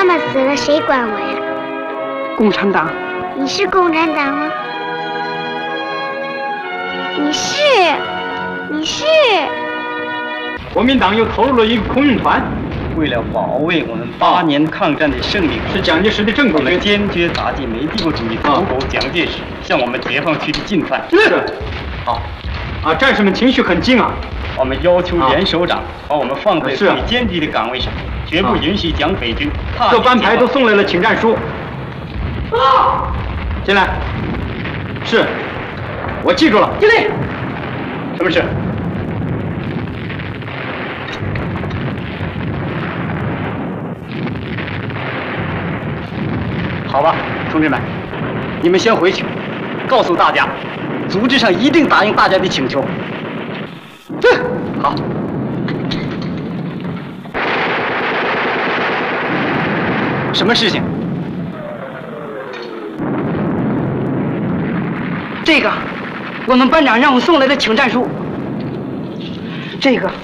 妈妈死了，谁管我呀？ 共产党。 你是共产党吗？你是。 国民党又投入了一个空运团， 为了保卫我们8年抗战的胜利， 是蒋介石的正规军， 坚决打击美帝国主义狗狗蒋介石向我们解放区的进犯。 是。好。战士们情绪很激昂。 我们要求严首长把我们放在最艰巨的岗位上，绝不允许蒋匪军。 各班排都送来了请战书。进来。是。我记住了。 经理。 什么事？ 好吧，同志们，你们先回去，告诉大家，组织上一定答应大家的请求。好。什么事情？ 这个，我们班长让我送来的请战书。这个。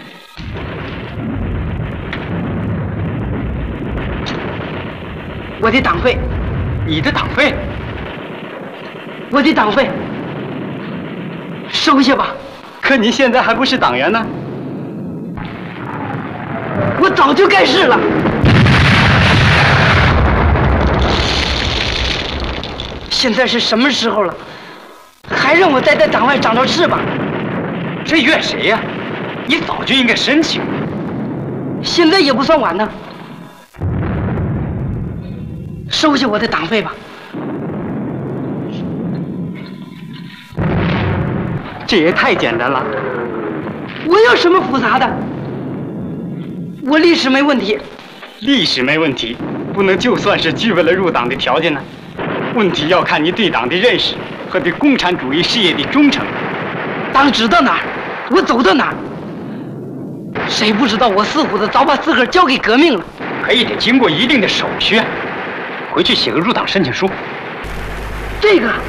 我的党费。 你的党费？ 我的党费。收下吧。 可你现在还不是党员呢。 我早就该是了。现在是什么时候了？还让我再在党外长着翅膀？ 这怨谁呀？你早就应该申请。 现在也不算晚呢。收下我的党费吧。 这也太简单了。 我有什么复杂的？我历史没问题。 历史没问题，不能就算是具备了入党的条件呢。问题要看你对党的认识和对共产主义事业的忠诚。 党指到哪儿，我走到哪儿。谁不知道我四虎子早把自个儿交给革命了？ 可也得经过一定的手续。回去写个入党申请书。 这个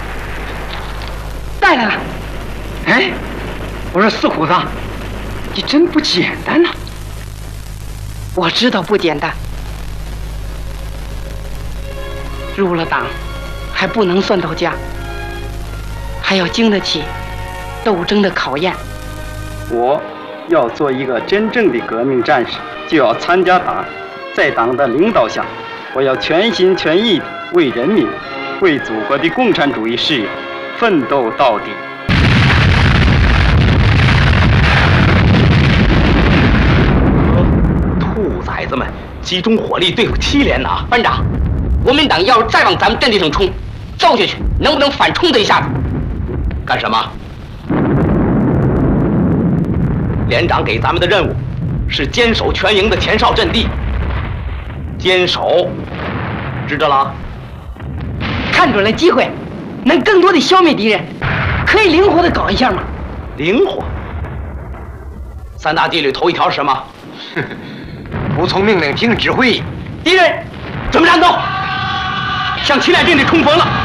带来了。 哎，我说四虎子，你真不简单呐！ 我知道不简单。入了党，还不能算到家，还要经得起斗争的考验。 我要做一个真正的革命战士，就要参加党，在党的领导下，我要全心全意地为人民、为祖国的共产主义事业奋斗到底。 兔崽子们集中火力对付7连呐！班长，国民党要是再往咱们阵地上冲，照下去能不能反冲他一下子？干什么？连长给咱们的任务是坚守全营的前哨阵地，坚守，知道了？ 看准了机会，能更多的消灭敌人，可以灵活的搞一下吗？ 灵活。3大纪律头一条是什么？ 服从命令，听指挥。 敌人，准备战斗，向7连阵地冲锋了。